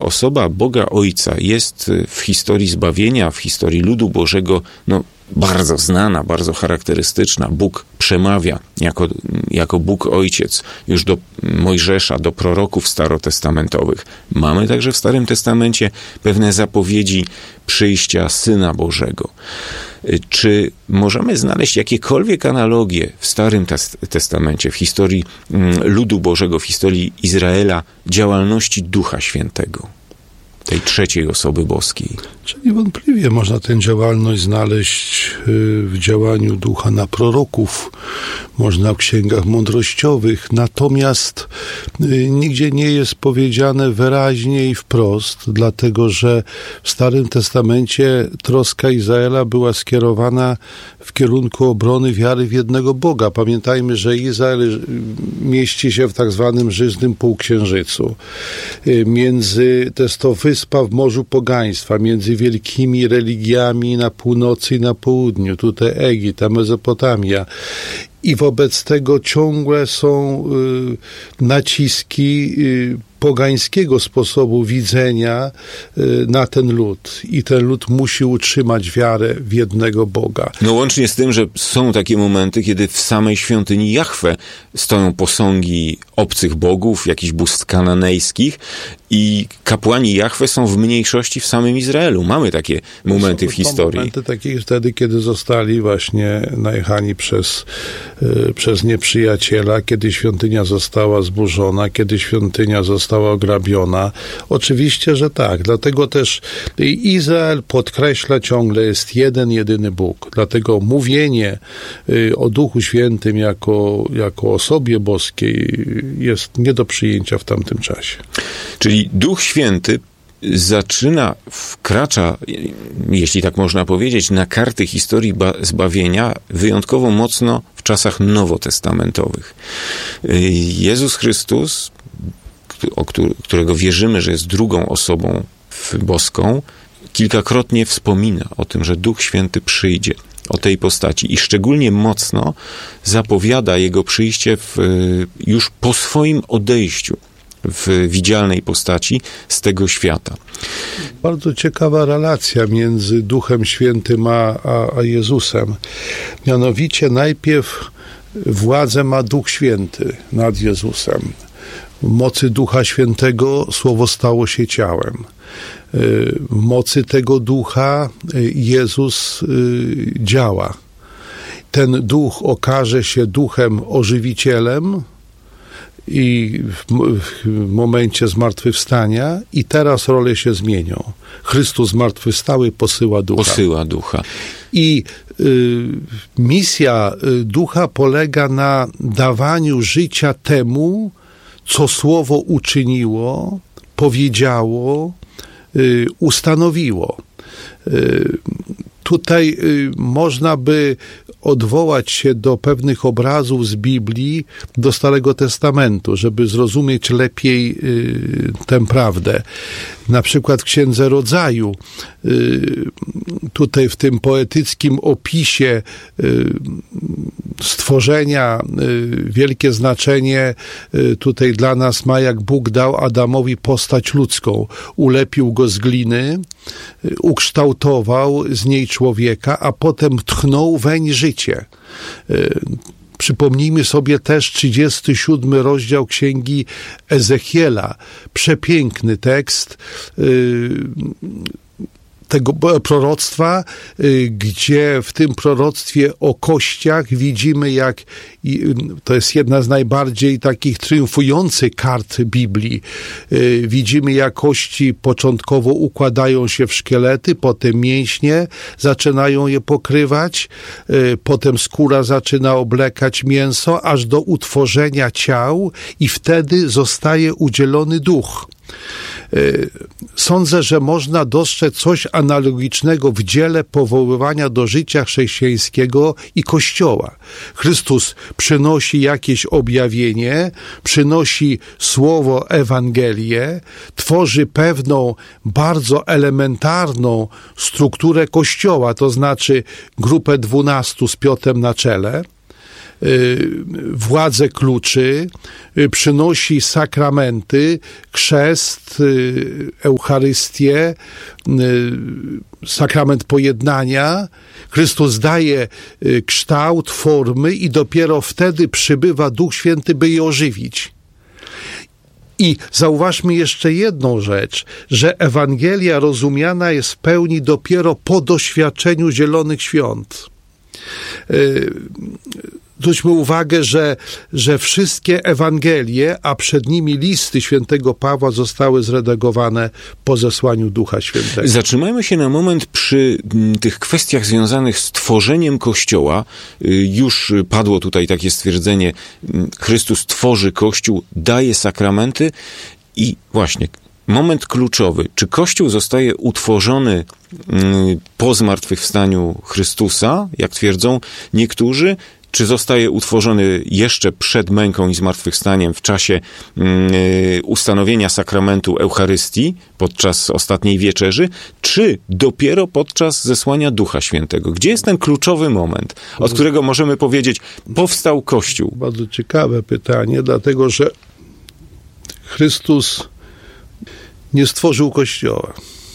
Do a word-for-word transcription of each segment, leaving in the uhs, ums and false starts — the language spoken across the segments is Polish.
osoba Boga Ojca jest w historii zbawienia, w historii ludu Bożego, no, bardzo znana, bardzo charakterystyczna. Bóg przemawia jako, jako Bóg Ojciec już do Mojżesza, do proroków starotestamentowych. Mamy także w Starym Testamencie pewne zapowiedzi przyjścia Syna Bożego. Czy możemy znaleźć jakiekolwiek analogie w Starym Testamencie, w historii ludu Bożego, w historii Izraela, działalności Ducha Świętego, tej trzeciej osoby boskiej? Niewątpliwie można tę działalność znaleźć w działaniu Ducha na proroków, można w księgach mądrościowych, natomiast nigdzie nie jest powiedziane wyraźnie i wprost, dlatego że w Starym Testamencie troska Izraela była skierowana w kierunku obrony wiary w jednego Boga. Pamiętajmy, że Izrael mieści się w tak zwanym żyznym półksiężycu. Między, to jest to wyspa w Morzu Pogaństwa, między wielkimi religiami na północy i na południu. Tutaj Egipt, a Mezopotamia. I wobec tego ciągle są y, naciski y, pogańskiego sposobu widzenia y, na ten lud. I ten lud musi utrzymać wiarę w jednego Boga. No łącznie z tym, że są takie momenty, kiedy w samej świątyni Jahwe stoją posągi obcych bogów, jakichś bóstw kananejskich i kapłani Jahwe są w mniejszości w samym Izraelu. Mamy takie momenty w historii. Są momenty takie wtedy, kiedy zostali właśnie najechani przez przez nieprzyjaciela, kiedy świątynia została zburzona, kiedy świątynia została ograbiona. Oczywiście, że tak. Dlatego też Izrael podkreśla ciągle, jest jeden, jedyny Bóg. Dlatego mówienie o Duchu Świętym jako, jako osobie boskiej jest nie do przyjęcia w tamtym czasie. Czyli Duch Święty zaczyna, wkracza, jeśli tak można powiedzieć, na karty historii zbawienia wyjątkowo mocno w czasach nowotestamentowych. Jezus Chrystus, o którego wierzymy, że jest drugą osobą boską, kilkakrotnie wspomina o tym, że Duch Święty przyjdzie, o tej postaci i szczególnie mocno zapowiada Jego przyjście w, już po swoim odejściu w widzialnej postaci z tego świata. Bardzo ciekawa relacja między Duchem Świętym a, a, a Jezusem. Mianowicie najpierw władzę ma Duch Święty nad Jezusem. W mocy Ducha Świętego Słowo stało się ciałem. W mocy tego Ducha Jezus działa. Ten Duch okaże się Duchem ożywicielem i w, w momencie zmartwychwstania i teraz role się zmienią. Chrystus zmartwychwstały posyła Ducha. Posyła Ducha. I y, misja Ducha polega na dawaniu życia temu, co Słowo uczyniło, powiedziało, y, ustanowiło. Y, tutaj y, można by odwołać się do pewnych obrazów z Biblii, do Starego Testamentu, żeby zrozumieć lepiej y, tę prawdę. Na przykład w Księdze Rodzaju, y, tutaj w tym poetyckim opisie y, stworzenia y, wielkie znaczenie y, tutaj dla nas ma, jak Bóg dał Adamowi postać ludzką. Ulepił go z gliny, y, ukształtował z niej człowieka, a potem tchnął weń życie. Y, Przypomnijmy sobie też trzydziesty siódmy rozdział Księgi Ezechiela. Przepiękny tekst yy, tego proroctwa, yy, gdzie w tym proroctwie o kościach widzimy, jak yy, to jest jedna z najbardziej takich triumfujących kart Biblii. Yy, widzimy, jak kości początkowo układają się w szkielety, potem mięśnie zaczynają je pokrywać, yy, potem skóra zaczyna oblekać mięso, aż do utworzenia ciał i wtedy zostaje udzielony duch. Sądzę, że można dostrzec coś analogicznego w dziele powoływania do życia chrześcijańskiego i Kościoła. Chrystus przynosi jakieś objawienie, przynosi słowo Ewangelię, tworzy pewną bardzo elementarną strukturę Kościoła, to znaczy grupę dwunastu z Piotrem na czele. władzę kluczy, przynosi sakramenty, chrzest, Eucharystię, sakrament pojednania. Chrystus daje kształt, formy i dopiero wtedy przybywa Duch Święty, by je ożywić. I zauważmy jeszcze jedną rzecz, że Ewangelia rozumiana jest w pełni dopiero po doświadczeniu Zielonych Świąt. Zwróćmy uwagę, że, że wszystkie Ewangelie, a przed nimi listy świętego Pawła zostały zredagowane po zesłaniu Ducha Świętego. Zatrzymajmy się na moment przy tych kwestiach związanych z tworzeniem Kościoła. Już padło tutaj takie stwierdzenie, Chrystus tworzy Kościół, daje sakramenty i właśnie moment kluczowy. Czy Kościół zostaje utworzony po zmartwychwstaniu Chrystusa, jak twierdzą niektórzy, czy zostaje utworzony jeszcze przed męką i zmartwychwstaniem w czasie y, ustanowienia sakramentu Eucharystii podczas ostatniej wieczerzy, czy dopiero podczas zesłania Ducha Świętego? Gdzie jest ten kluczowy moment, od którego możemy powiedzieć, powstał Kościół? Bardzo ciekawe pytanie, dlatego że Chrystus nie stworzył Kościoła.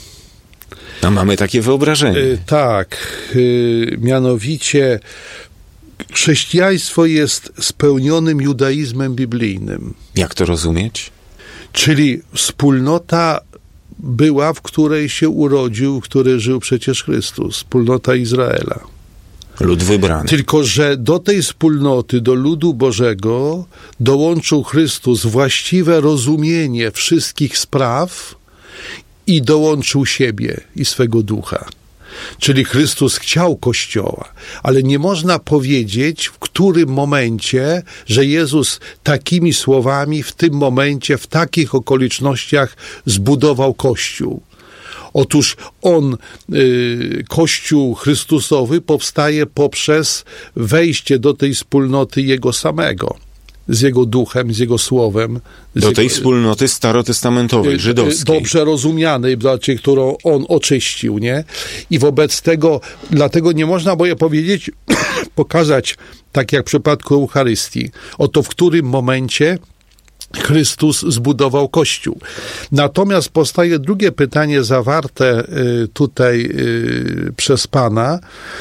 No, mamy takie wyobrażenie. Y, tak, y, mianowicie chrześcijaństwo jest spełnionym judaizmem biblijnym. Jak to rozumieć? Czyli wspólnota była, w której się urodził, w której żył przecież Chrystus, wspólnota Izraela. Lud wybrany. Tylko że do tej wspólnoty, do ludu Bożego dołączył Chrystus właściwe rozumienie wszystkich spraw i dołączył siebie i swego Ducha. Czyli Chrystus chciał Kościoła, ale nie można powiedzieć, w którym momencie, że Jezus takimi słowami w tym momencie, w takich okolicznościach zbudował Kościół. Otóż on, y, Kościół Chrystusowy, powstaje poprzez wejście do tej wspólnoty Jego samego, z Jego duchem, z Jego słowem. Z do jego, tej wspólnoty starotestamentowej, żydowskiej. Dobrze rozumianej, znaczy, którą On oczyścił, nie? I wobec tego, dlatego nie można boję powiedzieć, pokazać, tak jak w przypadku Eucharystii, oto w którym momencie Chrystus zbudował Kościół. Natomiast powstaje drugie pytanie zawarte tutaj przez Pana,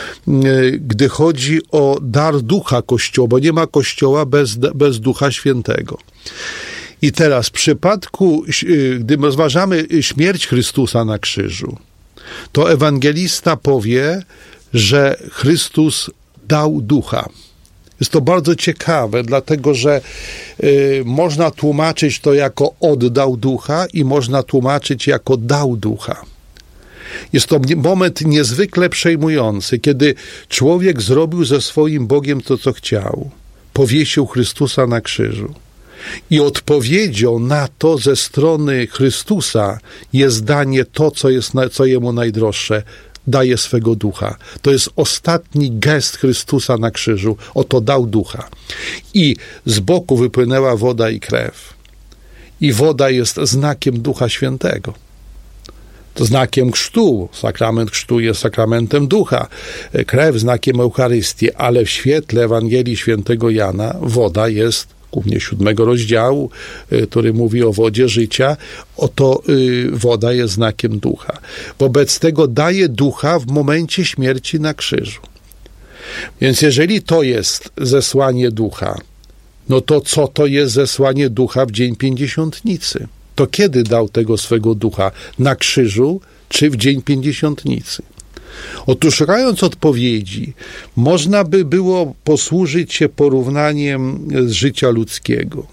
gdy chodzi o dar Ducha Kościoła, bo nie ma Kościoła bez, bez Ducha Świętego. I teraz w przypadku, gdy rozważamy śmierć Chrystusa na krzyżu, to ewangelista powie, że Chrystus dał Ducha. Jest to bardzo ciekawe, dlatego że y, można tłumaczyć to jako oddał Ducha i można tłumaczyć jako dał Ducha. Jest to moment niezwykle przejmujący, kiedy człowiek zrobił ze swoim Bogiem to, co chciał. Powiesił Chrystusa na krzyżu. I odpowiedzią na to ze strony Chrystusa jest danie to, co jest, co Jemu najdroższe. Daje swego Ducha. To jest ostatni gest Chrystusa na krzyżu. Oto dał Ducha. I z boku wypłynęła woda i krew. I woda jest znakiem Ducha Świętego. To znakiem chrztu. Sakrament chrztu jest sakramentem Ducha. Krew znakiem Eucharystii. Ale w świetle Ewangelii Świętego Jana woda jest głównie siódmego rozdziału, który mówi o wodzie życia, oto woda jest znakiem Ducha. Wobec tego daje Ducha w momencie śmierci na krzyżu. Więc jeżeli to jest zesłanie Ducha, no to co to jest zesłanie Ducha w Dzień Pięćdziesiątnicy? To kiedy dał tego swego Ducha? Na krzyżu czy w Dzień Pięćdziesiątnicy? Otóż szukając odpowiedzi, można by było posłużyć się porównaniem z życia ludzkiego,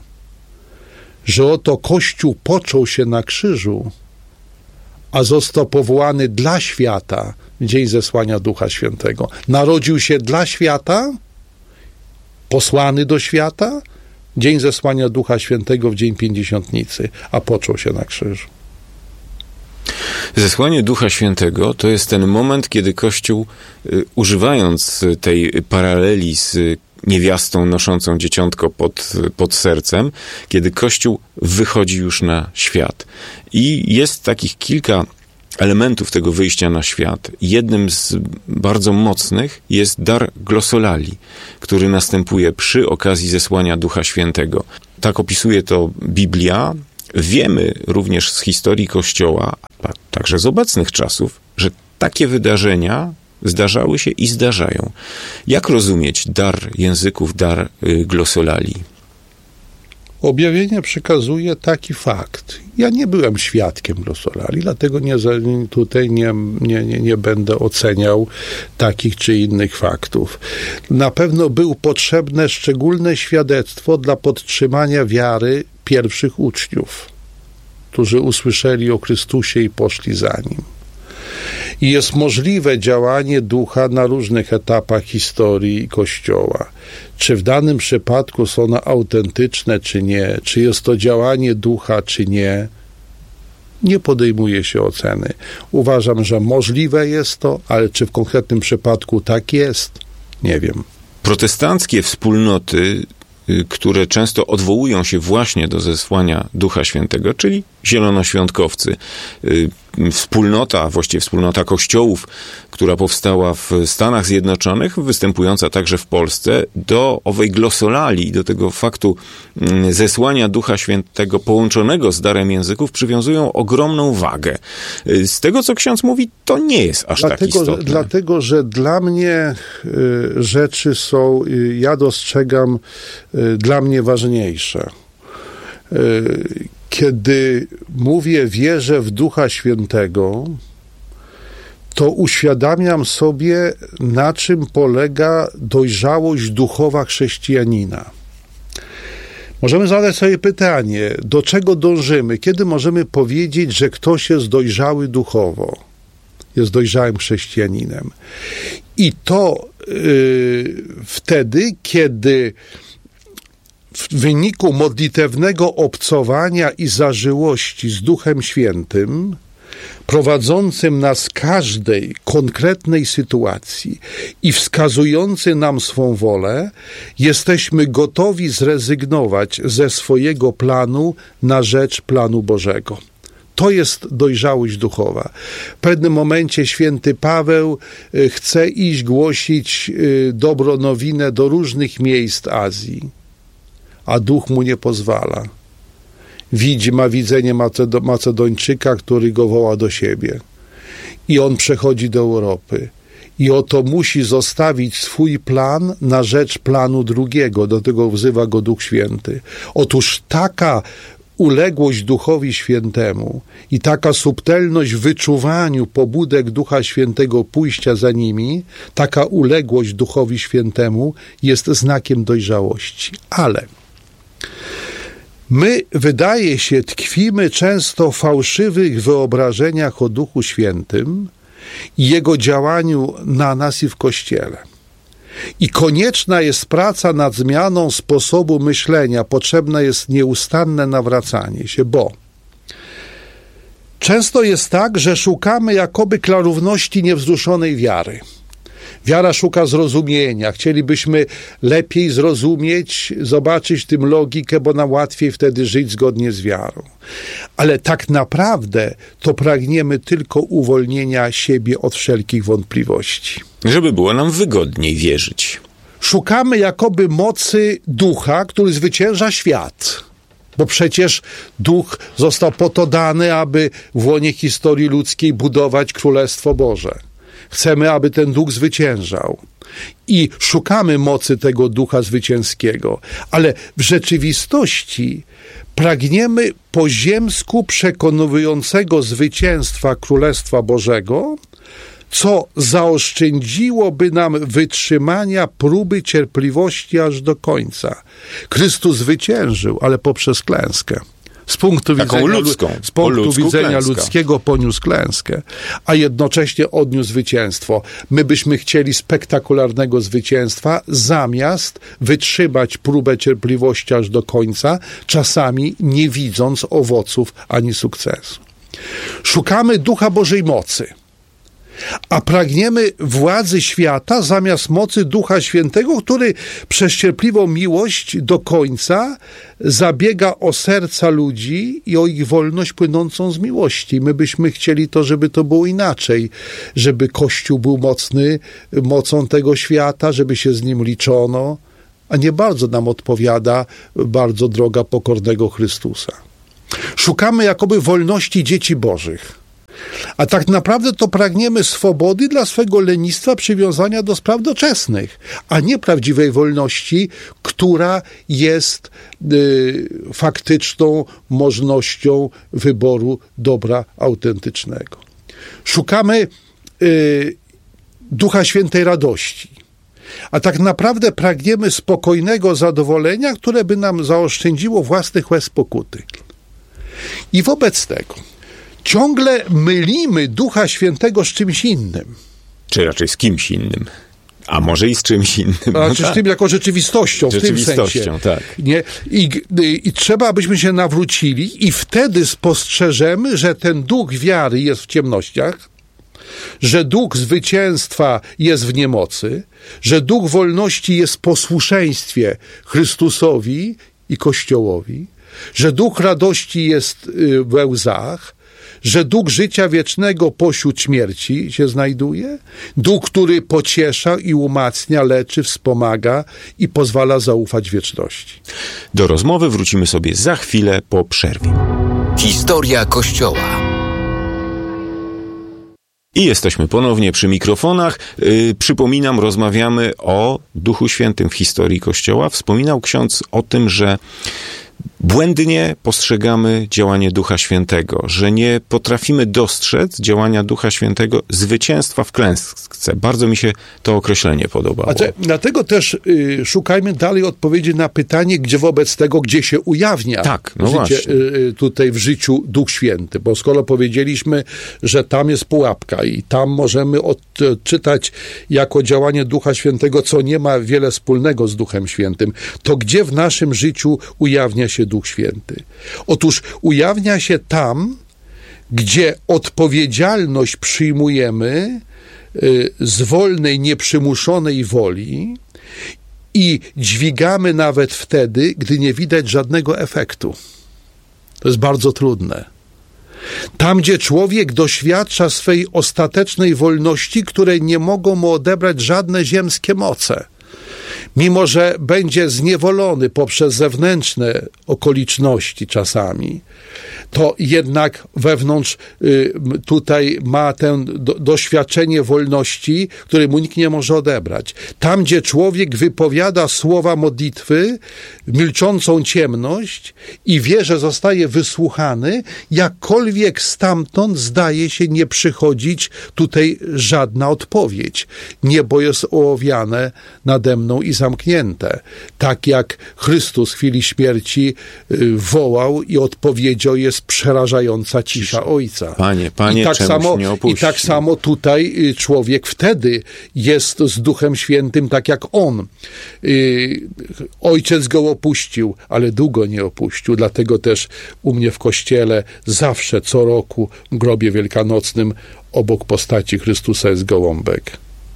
że oto Kościół począł się na krzyżu, a został powołany dla świata w dzień zesłania Ducha Świętego. Narodził się dla świata, posłany do świata, dzień zesłania Ducha Świętego w dzień Pięćdziesiątnicy, a począł się na krzyżu. Zesłanie Ducha Świętego to jest ten moment, kiedy Kościół, używając tej paraleli z niewiastą noszącą dzieciątko pod, pod sercem, kiedy Kościół wychodzi już na świat. I jest takich kilka elementów tego wyjścia na świat, jednym z bardzo mocnych jest dar glosolali, który następuje przy okazji zesłania Ducha Świętego. Tak opisuje to Biblia. Wiemy również z historii Kościoła, a także z obecnych czasów, że takie wydarzenia zdarzały się i zdarzają. Jak rozumieć dar języków, dar glosolali? Objawienie przekazuje taki fakt. Ja nie byłem świadkiem glosolali, dlatego nie, tutaj nie, nie, nie, nie będę oceniał takich czy innych faktów. Na pewno było potrzebne szczególne świadectwo dla podtrzymania wiary pierwszych uczniów, którzy usłyszeli o Chrystusie i poszli za Nim. I jest możliwe działanie ducha na różnych etapach historii Kościoła. Czy w danym przypadku są one autentyczne, czy nie, czy jest to działanie ducha, czy nie, nie podejmuje się oceny. Uważam, że możliwe jest to, ale czy w konkretnym przypadku tak jest, nie wiem. Protestanckie wspólnoty, które często odwołują się właśnie do zesłania Ducha Świętego, czyli zielonoświątkowcy. Wspólnota, właściwie wspólnota kościołów, która powstała w Stanach Zjednoczonych, występująca także w Polsce, do owej glosolali, do tego faktu zesłania Ducha Świętego połączonego z darem języków przywiązują ogromną wagę. Z tego, co ksiądz mówi, to nie jest aż dlatego, tak istotne. Dlatego, że dla mnie y, rzeczy są, y, ja dostrzegam y, dla mnie ważniejsze. Y, Kiedy mówię, wierzę w Ducha Świętego, to uświadamiam sobie, na czym polega dojrzałość duchowa chrześcijanina. Możemy zadać sobie pytanie, do czego dążymy? Kiedy możemy powiedzieć, że ktoś jest dojrzały duchowo, jest dojrzałym chrześcijaninem? I to yy, wtedy, kiedy w wyniku modlitewnego obcowania i zażyłości z Duchem Świętym, prowadzącym nas każdej konkretnej sytuacji i wskazujący nam swą wolę, jesteśmy gotowi zrezygnować ze swojego planu na rzecz planu Bożego. To jest dojrzałość duchowa. W pewnym momencie święty Paweł chce iść głosić dobrą nowinę do różnych miejsc Azji, a duch mu nie pozwala. Widzi, ma widzenie Macedończyka, który go woła do siebie. I on przechodzi do Europy. I oto musi zostawić swój plan na rzecz planu drugiego. Do tego wzywa go Duch Święty. Otóż taka uległość Duchowi Świętemu i taka subtelność w wyczuwaniu pobudek Ducha Świętego, pójścia za nimi, taka uległość Duchowi Świętemu jest znakiem dojrzałości. Ale my, wydaje się, tkwimy często w fałszywych wyobrażeniach o Duchu Świętym i Jego działaniu na nas i w Kościele. I konieczna jest praca nad zmianą sposobu myślenia, potrzebne jest nieustanne nawracanie się, bo często jest tak, że szukamy jakoby klarowności niewzruszonej wiary. Wiara szuka zrozumienia. Chcielibyśmy lepiej zrozumieć, zobaczyć w tym logikę, bo nam łatwiej wtedy żyć zgodnie z wiarą. Ale tak naprawdę to pragniemy tylko uwolnienia siebie od wszelkich wątpliwości. Żeby było nam wygodniej wierzyć. Szukamy jakoby mocy ducha, który zwycięża świat. Bo przecież duch został po to dany, aby w łonie historii ludzkiej budować Królestwo Boże. Chcemy, aby ten duch zwyciężał. I szukamy mocy tego ducha zwycięskiego. Ale w rzeczywistości pragniemy po ziemsku przekonującego zwycięstwa Królestwa Bożego, co zaoszczędziłoby nam wytrzymania próby cierpliwości aż do końca. Chrystus zwyciężył, ale poprzez klęskę. Z punktu widzenia, ludzką, z punktu widzenia klęskę. ludzkiego poniósł klęskę, a jednocześnie odniósł zwycięstwo. My byśmy chcieli spektakularnego zwycięstwa, zamiast wytrzymać próbę cierpliwości aż do końca, czasami nie widząc owoców ani sukcesu. Szukamy Ducha Bożej mocy, A pragniemy władzy świata zamiast mocy Ducha Świętego, który przez cierpliwą miłość do końca zabiega o serca ludzi i o ich wolność płynącą z miłości. My byśmy chcieli to, żeby to było inaczej, żeby Kościół był mocny mocą tego świata, żeby się z nim liczono, a nie bardzo nam odpowiada bardzo droga pokornego Chrystusa. Szukamy jakoby wolności dzieci Bożych. A tak naprawdę to pragniemy swobody dla swego lenistwa, przywiązania do spraw doczesnych, a nie prawdziwej wolności, która jest y, faktyczną możliwością wyboru dobra autentycznego. Szukamy y, Ducha Świętej radości, a tak naprawdę pragniemy spokojnego zadowolenia, które by nam zaoszczędziło własnych łez pokuty. I wobec tego ciągle mylimy Ducha Świętego z czymś innym. Czy raczej z kimś innym. A może i z czymś innym. No znaczy tak. Z tym jako rzeczywistością, rzeczywistością w tym sensie. Tak. Nie? I, i, I trzeba, abyśmy się nawrócili i wtedy spostrzeżemy, że ten duch wiary jest w ciemnościach, że duch zwycięstwa jest w niemocy, że duch wolności jest w posłuszeństwie Chrystusowi i Kościołowi, że duch radości jest we łzach, że duch życia wiecznego pośród śmierci się znajduje, duch, który pociesza i umacnia, leczy, wspomaga i pozwala zaufać wieczności. Do rozmowy wrócimy sobie za chwilę po przerwie. Historia Kościoła. I jesteśmy ponownie przy mikrofonach. Yy, przypominam, rozmawiamy o Duchu Świętym w historii Kościoła. Wspominał ksiądz o tym, że błędnie postrzegamy działanie Ducha Świętego, że nie potrafimy dostrzec działania Ducha Świętego, zwycięstwa w klęsce. Bardzo mi się to określenie podobało. Te, dlatego też y, szukajmy dalej odpowiedzi na pytanie, gdzie wobec tego, gdzie się ujawnia tak, no życie, y, tutaj w życiu Duch Święty. Bo skoro powiedzieliśmy, że tam jest pułapka i tam możemy odczytać jako działanie Ducha Świętego, co nie ma wiele wspólnego z Duchem Świętym, to gdzie w naszym życiu ujawnia się Duch Święty? Otóż ujawnia się tam, gdzie odpowiedzialność przyjmujemy y, z wolnej, nieprzymuszonej woli i dźwigamy nawet wtedy, gdy nie widać żadnego efektu. To jest bardzo trudne. Tam, gdzie człowiek doświadcza swej ostatecznej wolności, której nie mogą mu odebrać żadne ziemskie moce. Mimo że będzie zniewolony poprzez zewnętrzne okoliczności czasami, to jednak wewnątrz y, tutaj ma ten do, doświadczenie wolności, które mu nikt nie może odebrać. Tam, gdzie człowiek wypowiada słowa modlitwy, milczącą ciemność i wie, że zostaje wysłuchany, jakkolwiek stamtąd zdaje się nie przychodzić tutaj żadna odpowiedź. Niebo jest ołowiane nade mną i zamknięte. Tak jak Chrystus w chwili śmierci y, wołał i odpowiedzią jest przerażająca cisza Ojca. Panie, Panie, I tak czemuś samo, mnie opuścił. I tak samo tutaj człowiek wtedy jest z Duchem Świętym tak jak On. Yy, ojciec go opuścił, ale długo nie opuścił, dlatego też u mnie w kościele zawsze co roku w grobie wielkanocnym obok postaci Chrystusa jest gołąbek.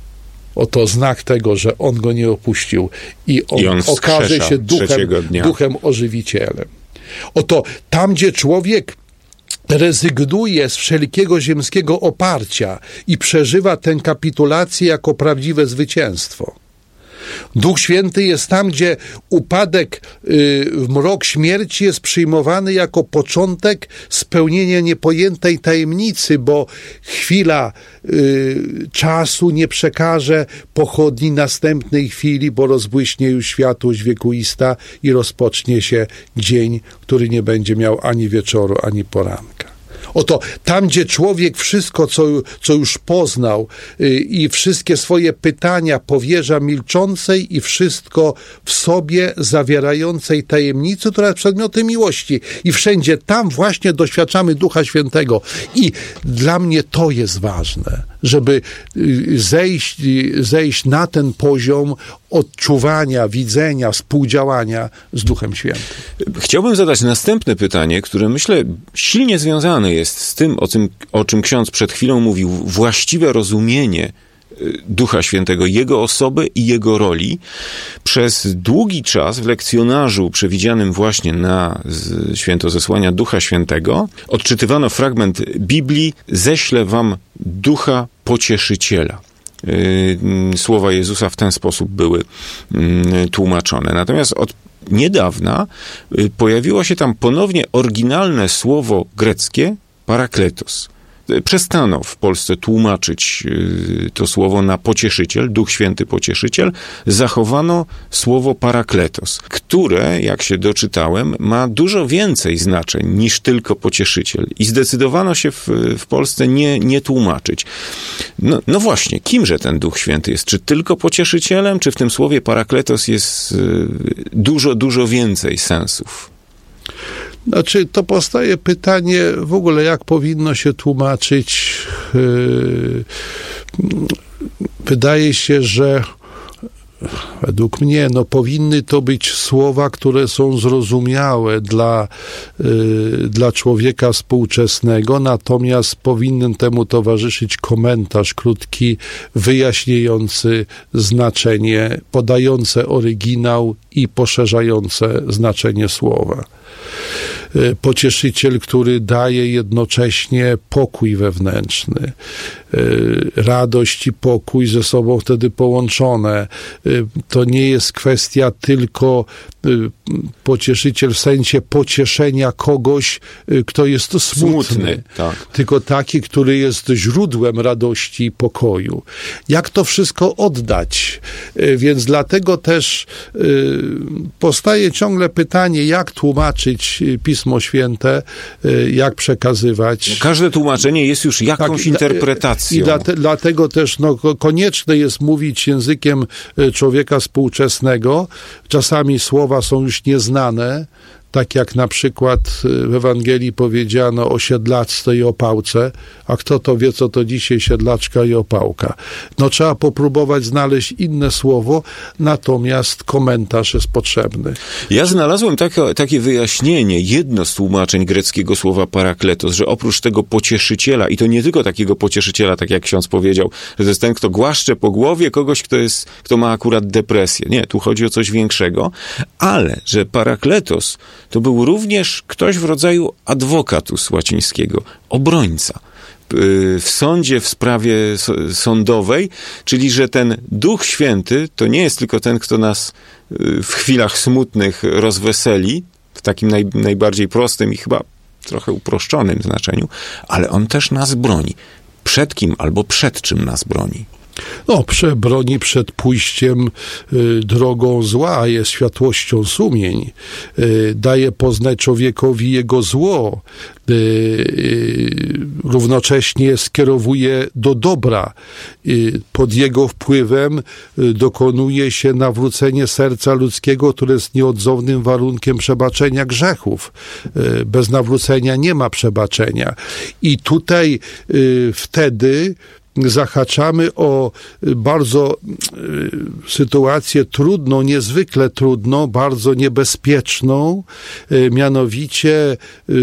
Oto znak tego, że On go nie opuścił i On, I on okaże się duchem, duchem ożywicielem. Oto tam, gdzie człowiek rezygnuje z wszelkiego ziemskiego oparcia i przeżywa tę kapitulację jako prawdziwe zwycięstwo. Duch Święty jest tam, gdzie upadek w mrok śmierci jest przyjmowany jako początek spełnienia niepojętej tajemnicy, bo chwila y, czasu nie przekaże pochodni następnej chwili, bo rozbłyśnie już światłość wiekuista i rozpocznie się dzień, który nie będzie miał ani wieczoru, ani poranka. Oto tam, gdzie człowiek wszystko, co, co już poznał yy, i wszystkie swoje pytania powierza milczącej i wszystko w sobie zawierającej tajemnicy, która jest przedmiotem miłości. I wszędzie tam właśnie doświadczamy Ducha Świętego. I dla mnie to jest ważne, żeby zejść, zejść na ten poziom odczuwania, widzenia, współdziałania z Duchem Świętym. Chciałbym zadać następne pytanie, które myślę silnie związane jest z tym, o czym, o czym ksiądz przed chwilą mówił, właściwe rozumienie Ducha Świętego, Jego osoby i Jego roli. Przez długi czas w lekcjonarzu przewidzianym właśnie na święto zesłania Ducha Świętego odczytywano fragment Biblii: ześlę wam Ducha Pocieszyciela. Słowa Jezusa w ten sposób były tłumaczone. Natomiast od niedawna pojawiło się tam ponownie oryginalne słowo greckie parakletos. Przestano w Polsce tłumaczyć to słowo na pocieszyciel, Duch Święty Pocieszyciel. Zachowano słowo parakletos, które, jak się doczytałem, ma dużo więcej znaczeń niż tylko pocieszyciel. I zdecydowano się w, w Polsce nie, nie tłumaczyć. No, no właśnie, kimże ten Duch Święty jest? Czy tylko pocieszycielem, czy w tym słowie parakletos jest dużo, dużo więcej sensów? Znaczy, to powstaje pytanie w ogóle, jak powinno się tłumaczyć. Wydaje się, że według mnie, no, powinny to być słowa, które są zrozumiałe dla, dla człowieka współczesnego, natomiast powinien temu towarzyszyć komentarz krótki, wyjaśniający znaczenie, podające oryginał i poszerzające znaczenie słowa. Pocieszyciel, który daje jednocześnie pokój wewnętrzny, radość i pokój ze sobą wtedy połączone. To nie jest kwestia tylko pocieszyciel w sensie pocieszenia kogoś, kto jest smutny, smutny tak. Tylko taki, który jest źródłem radości i pokoju. Jak to wszystko oddać? Więc dlatego też powstaje ciągle pytanie, jak tłumaczyć Pismo Święte, jak przekazywać. Każde tłumaczenie jest już jakąś tak, interpretacją. I dlate, dlatego też no, konieczne jest mówić językiem człowieka współczesnego. Czasami słowa są już nieznane, tak jak na przykład w Ewangelii powiedziano o siedlaczce i opałce, a kto to wie, co to dzisiaj siedlaczka i opałka. No trzeba popróbować znaleźć inne słowo, natomiast komentarz jest potrzebny. Ja znalazłem takie, takie wyjaśnienie, jedno z tłumaczeń greckiego słowa parakletos, że oprócz tego pocieszyciela, i to nie tylko takiego pocieszyciela, tak jak ksiądz powiedział, że to jest ten, kto głaszcze po głowie kogoś, kto jest, kto ma akurat depresję. Nie, tu chodzi o coś większego, ale że parakletos to był również ktoś w rodzaju adwokatus łacińskiego, obrońca w sądzie, w sprawie sądowej, czyli że ten Duch Święty to nie jest tylko ten, kto nas w chwilach smutnych rozweseli, w takim naj, najbardziej prostym i chyba trochę uproszczonym znaczeniu, ale on też nas broni. Przed kim albo przed czym nas broni? No, prze, broni przed pójściem y, drogą zła, jest światłością sumień, y, daje poznać człowiekowi jego zło, y, y, równocześnie skierowuje do dobra. Y, pod jego wpływem y, dokonuje się nawrócenie serca ludzkiego, które jest nieodzownym warunkiem przebaczenia grzechów. Y, bez nawrócenia nie ma przebaczenia. I tutaj y, wtedy zahaczamy o bardzo y, sytuację trudną, niezwykle trudną, bardzo niebezpieczną, y, mianowicie y,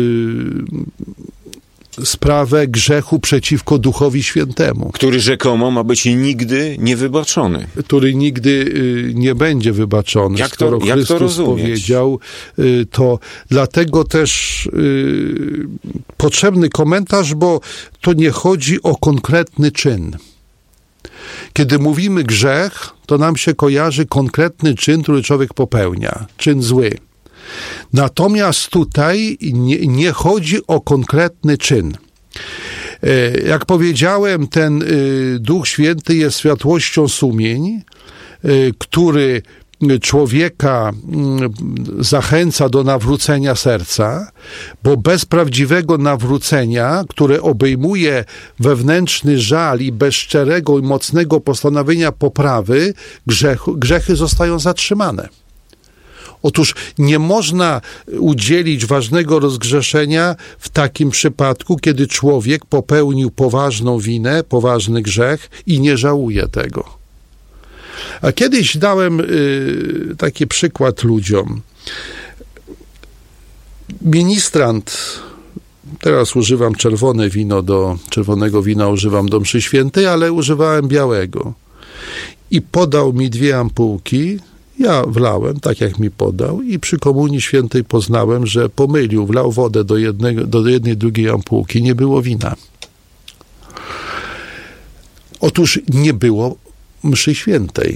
sprawę grzechu przeciwko Duchowi Świętemu. Który rzekomo ma być nigdy niewybaczony. Który nigdy y, nie będzie wybaczony. Jak to, jak Chrystus to rozumieć? powiedział, y, to dlatego też y, potrzebny komentarz, bo to nie chodzi o konkretny czyn. Kiedy mówimy grzech, to nam się kojarzy konkretny czyn, który człowiek popełnia. Czyn zły. Natomiast tutaj nie, nie chodzi o konkretny czyn. Jak powiedziałem, ten Duch Święty jest światłością sumień, który człowieka zachęca do nawrócenia serca, bo bez prawdziwego nawrócenia, które obejmuje wewnętrzny żal i bez szczerego i mocnego postanowienia poprawy, grzech, grzechy zostają zatrzymane. Otóż nie można udzielić ważnego rozgrzeszenia w takim przypadku, kiedy człowiek popełnił poważną winę, poważny grzech i nie żałuje tego. A kiedyś dałem y, taki przykład ludziom. Ministrant, teraz używam czerwone wino do, czerwonego wina używam do mszy świętej, ale używałem białego. I podał mi dwie ampułki, ja wlałem, tak jak mi podał, i przy Komunii Świętej poznałem, że pomylił, wlał wodę do, jednego, do jednej, drugiej ampułki, nie było wina. Otóż nie było mszy świętej.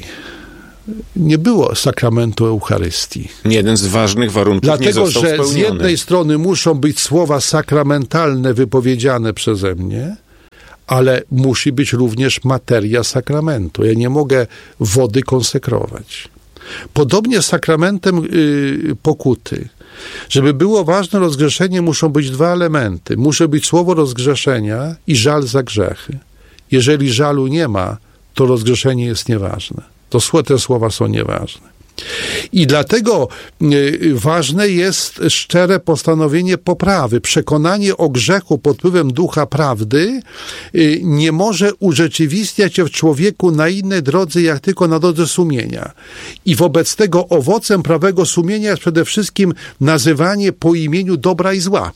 Nie było sakramentu Eucharystii. Jeden z ważnych warunków Dlatego, nie został że spełniony. Z jednej strony muszą być słowa sakramentalne wypowiedziane przeze mnie, ale musi być również materia sakramentu. Ja nie mogę wody konsekrować. Podobnie z sakramentem yy, pokuty. Żeby było ważne rozgrzeszenie, muszą być dwa elementy. Musi być słowo rozgrzeszenia i żal za grzechy. Jeżeli żalu nie ma, to rozgrzeszenie jest nieważne. To te słowa są nieważne. I dlatego y, ważne jest szczere postanowienie poprawy. Przekonanie o grzechu pod wpływem ducha prawdy y, nie może urzeczywistniać się w człowieku na innej drodze, jak tylko na drodze sumienia. I wobec tego owocem prawego sumienia jest przede wszystkim nazywanie po imieniu dobra i zła.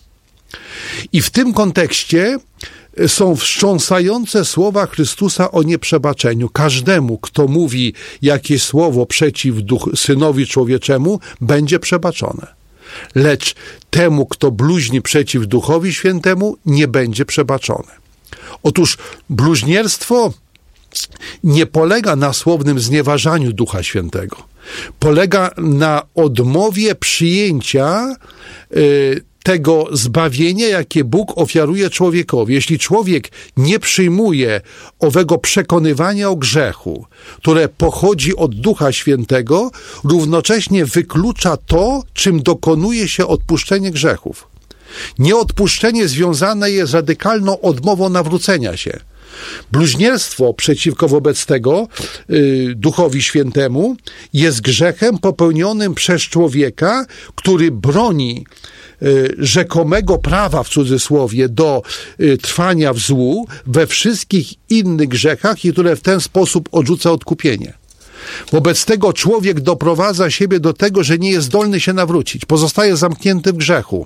I w tym kontekście są wstrząsające słowa Chrystusa o nieprzebaczeniu. Każdemu, kto mówi jakieś słowo przeciw duch, Synowi Człowieczemu, będzie przebaczone. Lecz temu, kto bluźni przeciw Duchowi Świętemu, nie będzie przebaczone. Otóż bluźnierstwo nie polega na słownym znieważaniu Ducha Świętego. Polega na odmowie przyjęcia yy, tego zbawienia, jakie Bóg ofiaruje człowiekowi. Jeśli człowiek nie przyjmuje owego przekonywania o grzechu, które pochodzi od Ducha Świętego, równocześnie wyklucza to, czym dokonuje się odpuszczenie grzechów. Nieodpuszczenie związane jest z radykalną odmową nawrócenia się. Bluźnierstwo przeciwko wobec tego y, Duchowi Świętemu jest grzechem popełnionym przez człowieka, który broni y, rzekomego prawa, w cudzysłowie, do y, trwania w złu we wszystkich innych grzechach i które w ten sposób odrzuca odkupienie. Wobec tego człowiek doprowadza siebie do tego, że nie jest zdolny się nawrócić, pozostaje zamknięty w grzechu.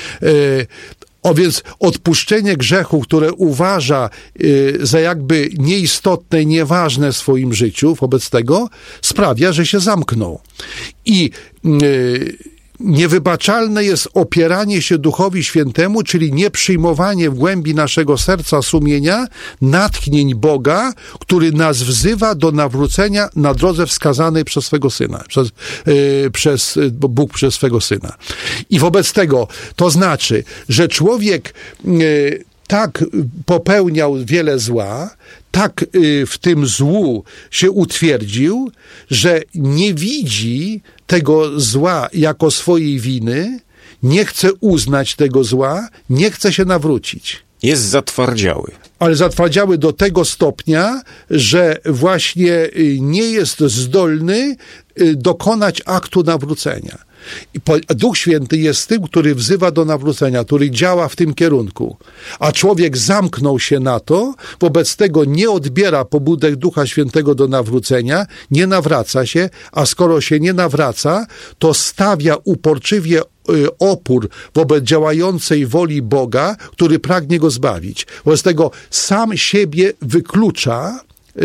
Y, O więc odpuszczenie grzechu, które uważa y, za jakby nieistotne, nieważne w swoim życiu, wobec tego sprawia, że się zamknął. I y, niewybaczalne jest opieranie się Duchowi Świętemu, czyli nieprzyjmowanie w głębi naszego serca sumienia natchnień Boga, który nas wzywa do nawrócenia na drodze wskazanej przez swego Syna, przez, yy, przez Bóg przez swego Syna. I wobec tego to znaczy, że człowiek yy, tak popełniał wiele zła, tak w tym złu się utwierdził, że nie widzi tego zła jako swojej winy, nie chce uznać tego zła, nie chce się nawrócić. Jest zatwardziały. Ale zatwardziały do tego stopnia, że właśnie nie jest zdolny dokonać aktu nawrócenia. I Duch Święty jest tym, który wzywa do nawrócenia, który działa w tym kierunku. A człowiek zamknął się na to, wobec tego nie odbiera pobudek Ducha Świętego do nawrócenia, nie nawraca się, a skoro się nie nawraca, to stawia uporczywie opór wobec działającej woli Boga, który pragnie go zbawić. Wobec tego sam siebie wyklucza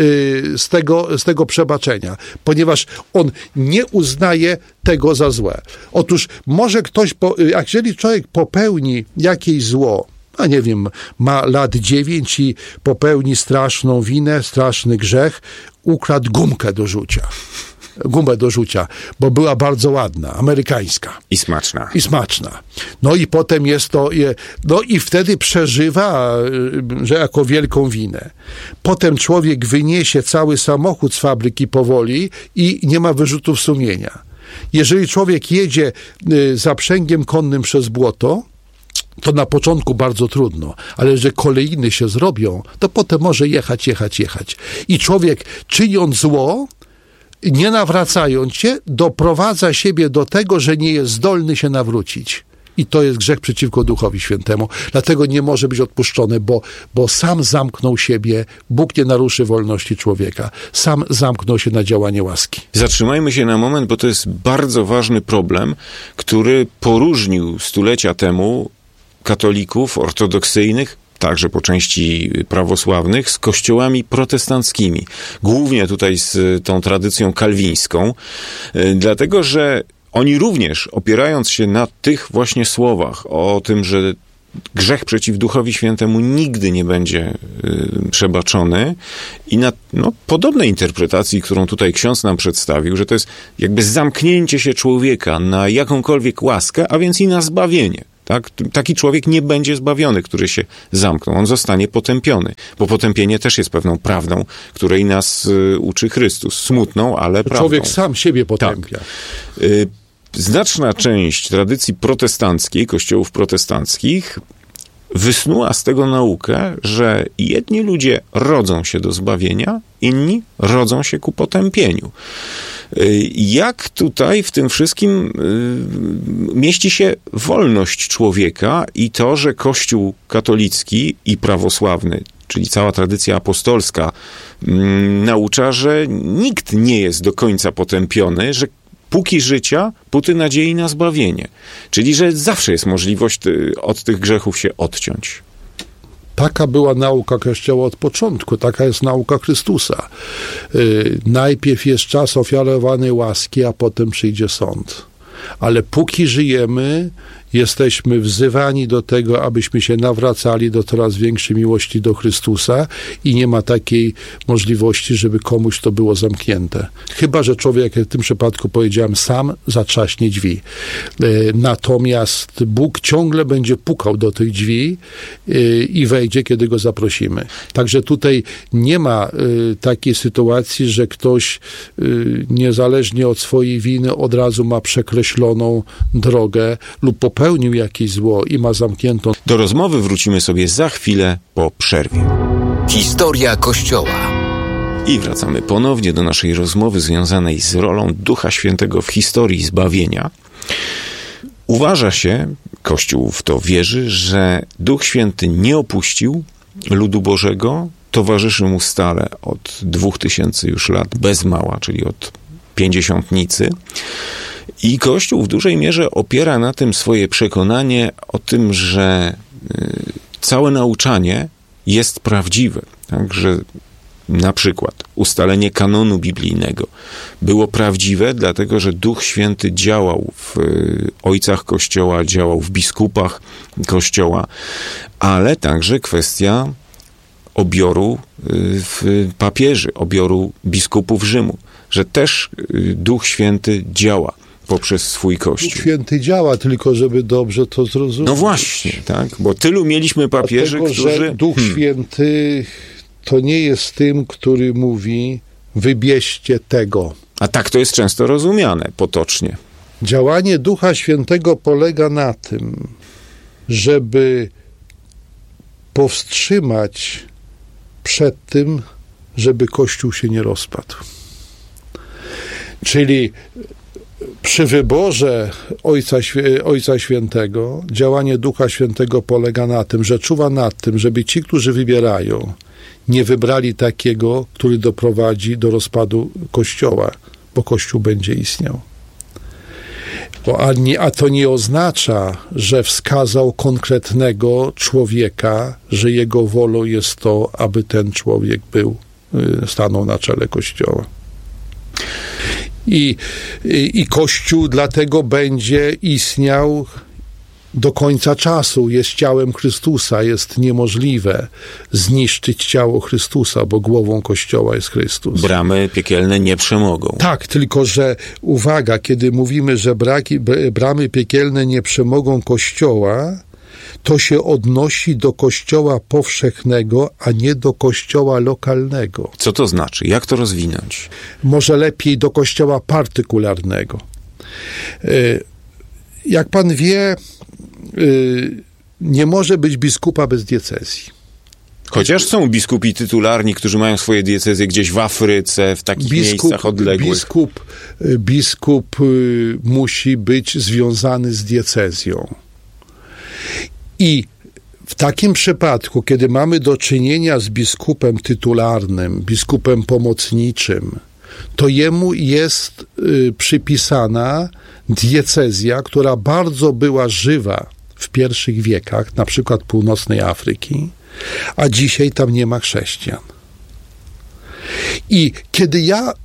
z tego, z tego przebaczenia, ponieważ on nie uznaje tego za złe. Otóż może ktoś, po, jeżeli człowiek popełni jakieś zło, a nie wiem, ma lat dziewięć i popełni straszną winę, straszny grzech, ukradł gumkę do rzucia. Gumę do rzucia, bo była bardzo ładna, amerykańska. I smaczna. I smaczna. No i potem jest to, no i wtedy przeżywa, że jako wielką winę. Potem człowiek wyniesie cały samochód z fabryki powoli i nie ma wyrzutów sumienia. Jeżeli człowiek jedzie zaprzęgiem konnym przez błoto, to na początku bardzo trudno, ale że kolejny się zrobią, to potem może jechać, jechać, jechać. I człowiek, czyniąc zło, nie nawracając się, doprowadza siebie do tego, że nie jest zdolny się nawrócić. I to jest grzech przeciwko Duchowi Świętemu. Dlatego nie może być odpuszczony, bo, bo sam zamknął siebie. Bóg nie naruszy wolności człowieka. Sam zamknął się na działanie łaski. Zatrzymajmy się na moment, bo to jest bardzo ważny problem, który poróżnił stulecia temu katolików ortodoksyjnych, także po części prawosławnych, z kościołami protestanckimi. Głównie tutaj z tą tradycją kalwińską, dlatego że oni również, opierając się na tych właśnie słowach o tym, że grzech przeciw Duchowi Świętemu nigdy nie będzie y, przebaczony i na no, podobnej interpretacji, którą tutaj ksiądz nam przedstawił, że to jest jakby zamknięcie się człowieka na jakąkolwiek łaskę, a więc i na zbawienie. Tak? Taki człowiek nie będzie zbawiony, który się zamknął. On zostanie potępiony, bo potępienie też jest pewną prawdą, której nas y, uczy Chrystus. Smutną, ale prawdą. Człowiek sam siebie potępia. Tak. Y, Znaczna część tradycji protestanckiej, kościołów protestanckich, wysnuła z tego naukę, że jedni ludzie rodzą się do zbawienia, inni rodzą się ku potępieniu. Jak tutaj w tym wszystkim mieści się wolność człowieka i to, że Kościół katolicki i prawosławny, czyli cała tradycja apostolska, naucza, że nikt nie jest do końca potępiony, że póki życia, póty nadziei na zbawienie. Czyli, że zawsze jest możliwość od tych grzechów się odciąć. Taka była nauka Kościoła od początku, taka jest nauka Chrystusa. Yy, najpierw jest czas ofiarowanej łaski, a potem przyjdzie sąd. Ale póki żyjemy, jesteśmy wzywani do tego, abyśmy się nawracali do coraz większej miłości do Chrystusa i nie ma takiej możliwości, żeby komuś to było zamknięte. Chyba że człowiek, jak w tym przypadku powiedziałem, sam zatrzaśnie drzwi. Natomiast Bóg ciągle będzie pukał do tych drzwi i wejdzie, kiedy go zaprosimy. Także tutaj nie ma takiej sytuacji, że ktoś niezależnie od swojej winy od razu ma przekreśloną drogę lub popełnił popełnił jakieś zło i ma zamkniętą. Do rozmowy wrócimy sobie za chwilę po przerwie. Historia Kościoła. I wracamy ponownie do naszej rozmowy związanej z rolą Ducha Świętego w historii zbawienia. Uważa się, Kościół w to wierzy, że Duch Święty nie opuścił ludu Bożego, towarzyszy mu stale od dwóch tysięcy już lat, bez mała, czyli od pięćdziesiątnicy. I Kościół w dużej mierze opiera na tym swoje przekonanie o tym, że całe nauczanie jest prawdziwe. Tak, że na przykład ustalenie kanonu biblijnego było prawdziwe, dlatego że Duch Święty działał w ojcach Kościoła, działał w biskupach Kościoła, ale także kwestia obioru w papieży, obioru biskupów Rzymu, że też Duch Święty działa poprzez swój Kościół. Duch Święty działa, tylko żeby dobrze to zrozumieć. No właśnie, tak, bo tylu mieliśmy papieży, Dlatego, którzy... że Duch hmm. Święty to nie jest tym, który mówi wybierzcie tego. A tak to jest często rozumiane, potocznie. Działanie Ducha Świętego polega na tym, żeby powstrzymać przed tym, żeby Kościół się nie rozpadł. Czyli przy wyborze Ojca, Ojca Świętego działanie Ducha Świętego polega na tym, że czuwa nad tym, żeby ci, którzy wybierają, nie wybrali takiego, który doprowadzi do rozpadu Kościoła, bo Kościół będzie istniał. Bo, a, nie, a to nie oznacza, że wskazał konkretnego człowieka, że jego wolą jest to, aby ten człowiek był, stanął na czele Kościoła. I, i, I Kościół dlatego będzie istniał do końca czasu. Jest ciałem Chrystusa. Jest niemożliwe zniszczyć ciało Chrystusa, bo głową Kościoła jest Chrystus. Bramy piekielne nie przemogą. Tak, tylko że uwaga, kiedy mówimy, że braki, bramy piekielne nie przemogą Kościoła, to się odnosi do Kościoła powszechnego, a nie do Kościoła lokalnego. Co to znaczy? Jak to rozwinąć? Może lepiej do Kościoła partykularnego. Jak pan wie, nie może być biskupa bez diecezji. Chociaż są biskupi tytularni, którzy mają swoje diecezje gdzieś w Afryce, w takich biskup, miejscach odległych. Biskup, biskup musi być związany z diecezją. I w takim przypadku, kiedy mamy do czynienia z biskupem tytularnym, biskupem pomocniczym, to jemu jest y, przypisana diecezja, która bardzo była żywa w pierwszych wiekach, na przykład północnej Afryki, a dzisiaj tam nie ma chrześcijan. I kiedy ja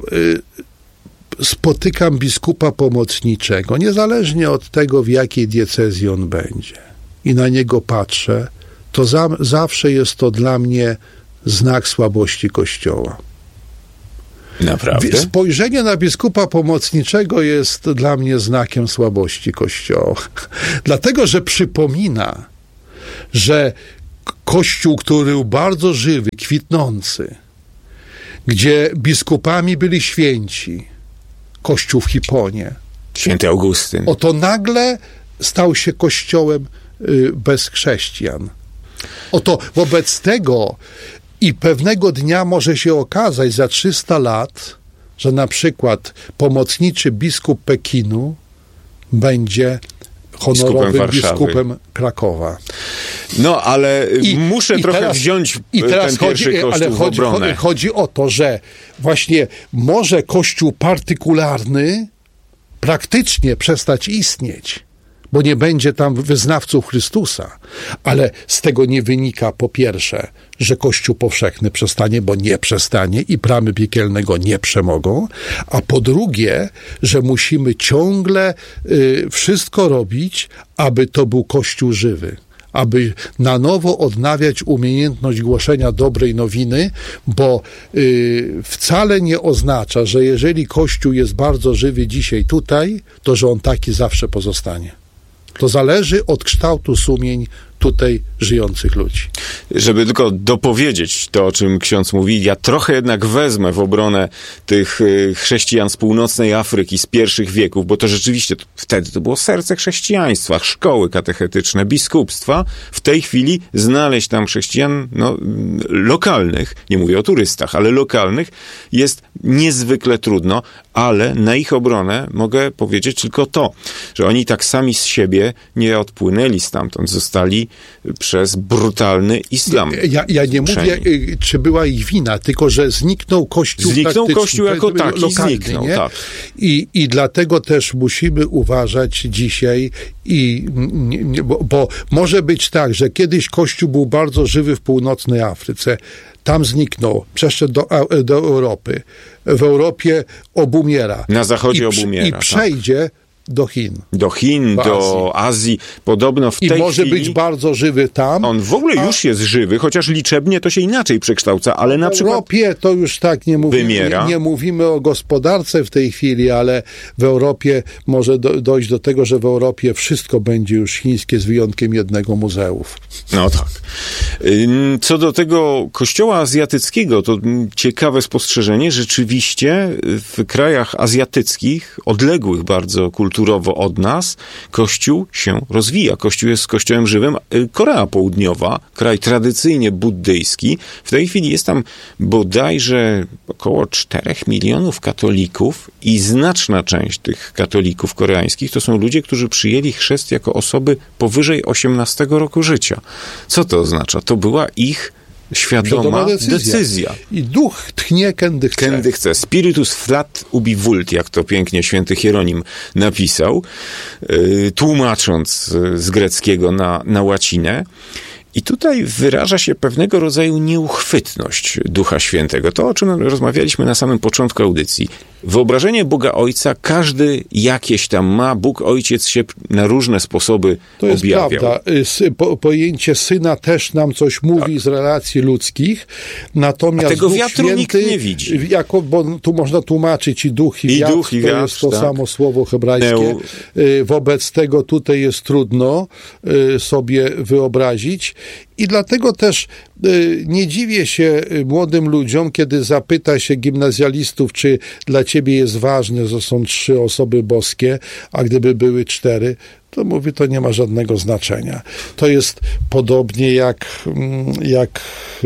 y, spotykam biskupa pomocniczego, niezależnie od tego, w jakiej diecezji on będzie, i na niego patrzę, to za, zawsze jest to dla mnie znak słabości Kościoła. Naprawdę? Spojrzenie na biskupa pomocniczego jest dla mnie znakiem słabości Kościoła. Dlatego, że przypomina, że Kościół, który był bardzo żywy, kwitnący, gdzie biskupami byli święci, Kościół w Hiponie. Święty Augustyn. Oto nagle stał się kościołem y, bez chrześcijan. Oto wobec tego i pewnego dnia może się okazać za trzysta lat, że na przykład pomocniczy biskup Pekinu będzie honorowym biskupem, biskupem Krakowa. No, ale I, muszę i trochę teraz, wziąć i teraz ten pierwszy chodzi, Kościół ale w chodzi, obronę. Chodzi o to, że właśnie może Kościół partykularny praktycznie przestać istnieć, bo nie będzie tam wyznawców Chrystusa, ale z tego nie wynika po pierwsze, że Kościół powszechny przestanie, bo nie przestanie i bramy piekielnego nie przemogą, a po drugie, że musimy ciągle y, wszystko robić, aby to był Kościół żywy, aby na nowo odnawiać umiejętność głoszenia dobrej nowiny, bo y, wcale nie oznacza, że jeżeli Kościół jest bardzo żywy dzisiaj tutaj, to że on taki zawsze pozostanie. To zależy od kształtu sumień tutaj żyjących ludzi. Żeby tylko dopowiedzieć to, o czym ksiądz mówi, ja trochę jednak wezmę w obronę tych chrześcijan z północnej Afryki z pierwszych wieków, bo to rzeczywiście to, wtedy to było serce chrześcijaństwa, szkoły katechetyczne, biskupstwa. W tej chwili znaleźć tam chrześcijan no, lokalnych, nie mówię o turystach, ale lokalnych, jest niezwykle trudno, ale na ich obronę mogę powiedzieć tylko to, że oni tak sami z siebie nie odpłynęli stamtąd, zostali przez brutalny islam. Ja, ja nie mówię, czy była ich wina, tylko że zniknął Kościół. Zniknął Kościół jako taki, lokalny, zniknął, nie? Tak. I, I dlatego też musimy uważać dzisiaj, i, nie, bo, bo może być tak, że kiedyś Kościół był bardzo żywy w północnej Afryce, tam zniknął, przeszedł do, do Europy. W Europie obumiera. Na zachodzie I, obumiera. I przejdzie tak. do Chin. Do Chin, do Azji. Azji. Podobno w I tej może chwili... być bardzo żywy tam. On w ogóle a... już jest żywy, chociaż liczebnie to się inaczej przekształca, ale na przykład... W Europie to już tak nie mówimy, nie, nie mówimy o gospodarce w tej chwili, ale w Europie może do, dojść do tego, że w Europie wszystko będzie już chińskie z wyjątkiem jednego muzeów. No tak. Co do tego kościoła azjatyckiego, to ciekawe spostrzeżenie. Rzeczywiście w krajach azjatyckich, odległych bardzo kulturowo od nas, Kościół się rozwija. Kościół jest kościołem żywym. Korea Południowa, kraj tradycyjnie buddyjski, w tej chwili jest tam bodajże około czterech milionów katolików i znaczna część tych katolików koreańskich to są ludzie, którzy przyjęli chrzest jako osoby powyżej osiemnastego roku życia. Co to oznacza? To była ich świadoma decyzja. decyzja. I duch tchnie, kędy chce. Kędy chce. Spiritus flat ubi vult, jak to pięknie święty Hieronim napisał, yy, tłumacząc z greckiego na, na łacinę. I tutaj wyraża się pewnego rodzaju nieuchwytność Ducha Świętego. To, o czym rozmawialiśmy na samym początku audycji. Wyobrażenie Boga Ojca każdy jakieś tam ma. Bóg Ojciec się na różne sposoby to jest objawiał. Prawda. Po, pojęcie Syna też nam coś mówi tak. z relacji ludzkich. Natomiast A tego Duch wiatru Święty, nikt nie widzi. Jako, bo tu można tłumaczyć i duch, i, I wiatr. Duch, i to wiatr, jest to tak. samo słowo hebrajskie. Neu. Wobec tego tutaj jest trudno sobie wyobrazić. I dlatego też y, nie dziwię się młodym ludziom, kiedy zapyta się gimnazjalistów, czy dla ciebie jest ważne, że są trzy osoby boskie, a gdyby były cztery, to mówi, to nie ma żadnego znaczenia. To jest podobnie jak, jak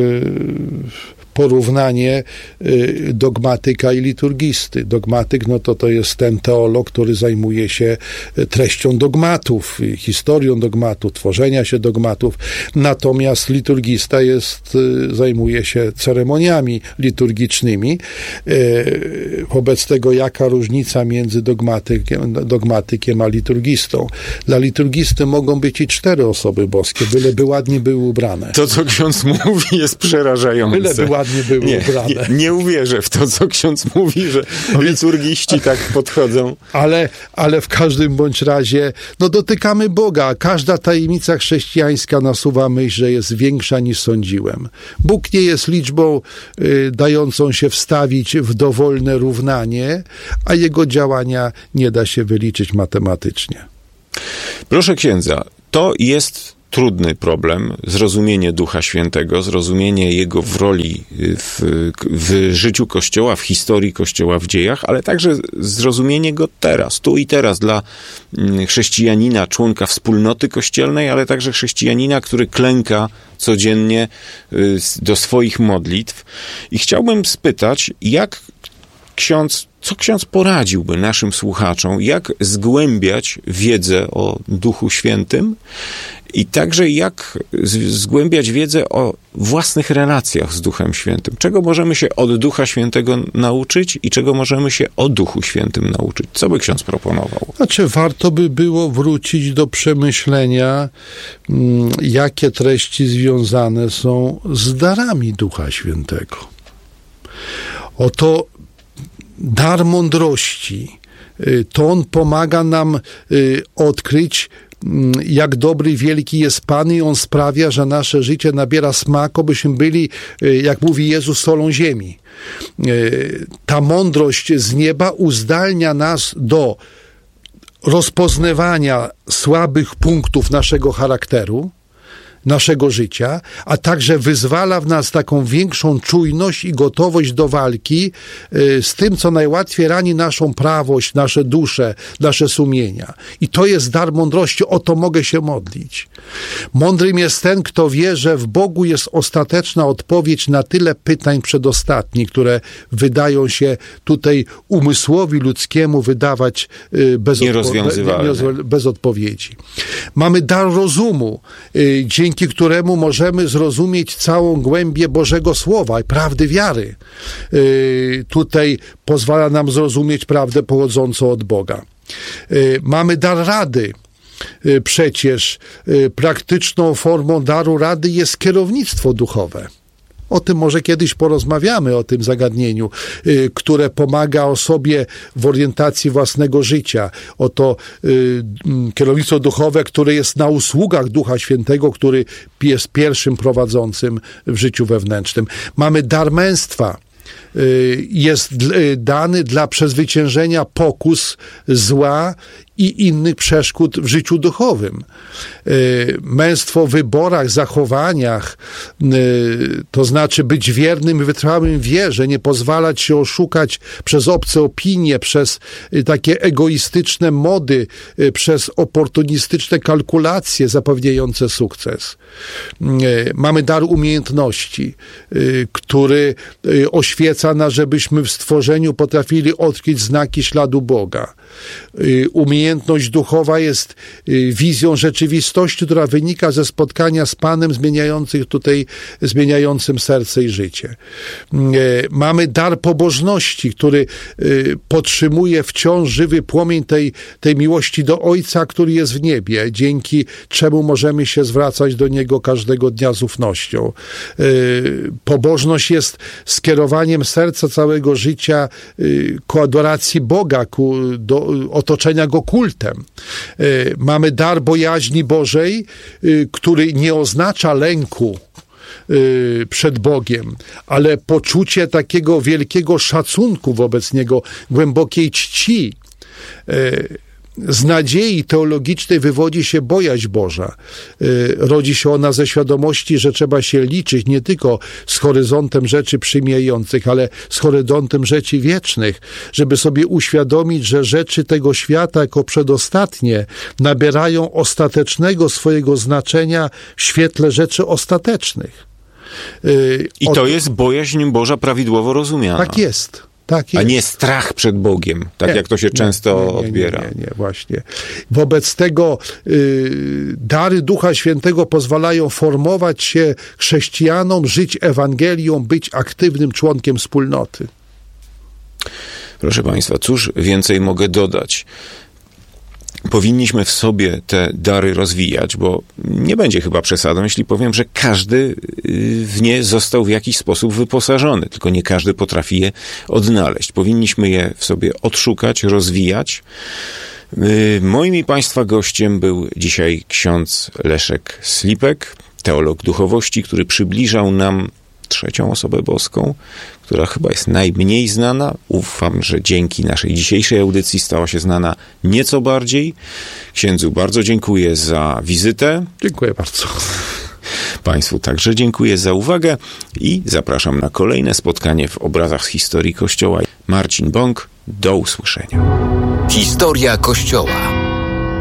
porównanie dogmatyka i liturgisty. Dogmatyk, no to to jest ten teolog, który zajmuje się treścią dogmatów, historią dogmatów, tworzenia się dogmatów. Natomiast liturgista jest, zajmuje się ceremoniami liturgicznymi. Wobec tego, jaka różnica między dogmatykiem, dogmatykiem a liturgistą? Dla liturgisty mogą być i cztery osoby boskie, byleby ładnie były ubrane. To, co ksiądz mówi, jest przerażające. Byleby ładnie były nie, ubrane. Nie, nie uwierzę w to, co ksiądz mówi, że liturgiści tak podchodzą. Ale, ale w każdym bądź razie, no dotykamy Boga. Każda tajemnica chrześcijańska nasuwa myśl, że jest większa niż sądziłem. Bóg nie jest liczbą y, dającą się wstawić w dowolne równanie, a jego działania nie da się wyliczyć matematycznie. Proszę księdza, to jest trudny problem, zrozumienie Ducha Świętego, zrozumienie Jego w roli w, w życiu Kościoła, w historii Kościoła, w dziejach, ale także zrozumienie Go teraz, tu i teraz dla chrześcijanina, członka wspólnoty kościelnej, ale także chrześcijanina, który klęka codziennie do swoich modlitw. I chciałbym spytać, jak ksiądz, co ksiądz poradziłby naszym słuchaczom, jak zgłębiać wiedzę o Duchu Świętym i także jak zgłębiać wiedzę o własnych relacjach z Duchem Świętym. Czego możemy się od Ducha Świętego nauczyć i czego możemy się o Duchu Świętym nauczyć? Co by ksiądz proponował? Znaczy, warto by było wrócić do przemyślenia, jakie treści związane są z darami Ducha Świętego. Oto dar mądrości, to on pomaga nam odkryć, jak dobry, wielki jest Pan, i on sprawia, że nasze życie nabiera smaku, byśmy byli, jak mówi Jezus, solą ziemi. Ta mądrość z nieba uzdalnia nas do rozpoznawania słabych punktów naszego charakteru, naszego życia, a także wyzwala w nas taką większą czujność i gotowość do walki y, z tym, co najłatwiej rani naszą prawość, nasze dusze, nasze sumienia. I to jest dar mądrości, o to mogę się modlić. Mądrym jest ten, kto wie, że w Bogu jest ostateczna odpowiedź na tyle pytań przedostatnich, które wydają się tutaj umysłowi ludzkiemu wydawać y, bez, odpo- bez odpowiedzi. Mamy dar rozumu, y, dzięki dzięki któremu możemy zrozumieć całą głębię Bożego Słowa i prawdy wiary. Yy, tutaj pozwala nam zrozumieć prawdę pochodzącą od Boga. Yy, mamy dar rady. Yy, przecież yy, praktyczną formą daru rady jest kierownictwo duchowe. O tym może kiedyś porozmawiamy, o tym zagadnieniu, y, które pomaga osobie w orientacji własnego życia. Oto y, kierownictwo duchowe, które jest na usługach Ducha Świętego, który jest pierwszym prowadzącym w życiu wewnętrznym. Mamy dar męstwa. Jest dany dla przezwyciężenia pokus, zła i innych przeszkód w życiu duchowym. Męstwo w wyborach, zachowaniach, to znaczy być wiernym i wytrwałym w wierze, nie pozwalać się oszukać przez obce opinie, przez takie egoistyczne mody, przez oportunistyczne kalkulacje zapewniające sukces. Mamy dar umiejętności, który oświeca nas, żebyśmy w stworzeniu potrafili odkryć znaki śladu Boga. Umiejętność duchowa jest wizją rzeczywistości, która wynika ze spotkania z Panem zmieniających tutaj, zmieniającym serce i życie. Mamy dar pobożności, który podtrzymuje wciąż żywy płomień tej, tej miłości do Ojca, który jest w niebie, dzięki czemu możemy się zwracać do Niego każdego dnia z ufnością. Pobożność jest skierowaniem serca całego życia ku adoracji Boga, ku do otoczenia Go kultem. Mamy dar bojaźni Bożej, który nie oznacza lęku przed Bogiem, ale poczucie takiego wielkiego szacunku wobec Niego, głębokiej czci. Z nadziei teologicznej wywodzi się bojaźń Boża. Rodzi się ona ze świadomości, że trzeba się liczyć nie tylko z horyzontem rzeczy przymijających, ale z horyzontem rzeczy wiecznych, żeby sobie uświadomić, że rzeczy tego świata jako przedostatnie nabierają ostatecznego swojego znaczenia w świetle rzeczy ostatecznych. I to jest bojaźń Boża prawidłowo rozumiana. Tak jest. Tak a nie strach przed Bogiem, tak nie, jak to się nie, często nie, nie, odbiera. Nie, nie, nie, właśnie. Wobec tego y, dary Ducha Świętego pozwalają formować się chrześcijanom, żyć Ewangelią, być aktywnym członkiem wspólnoty. Proszę Państwa, cóż więcej mogę dodać? Powinniśmy w sobie te dary rozwijać, bo nie będzie chyba przesadą, jeśli powiem, że każdy w nie został w jakiś sposób wyposażony, tylko nie każdy potrafi je odnaleźć. Powinniśmy je w sobie odszukać, rozwijać. Moim i Państwa gościem był dzisiaj ksiądz Leszek Slipek, teolog duchowości, który przybliżał nam trzecią osobę boską, która chyba jest najmniej znana. Ufam, że dzięki naszej dzisiejszej audycji stała się znana nieco bardziej. Księdzu bardzo dziękuję za wizytę. Dziękuję bardzo. Państwu także dziękuję za uwagę i zapraszam na kolejne spotkanie w Obrazach z historii Kościoła. Marcin Bąk, do usłyszenia. Historia Kościoła.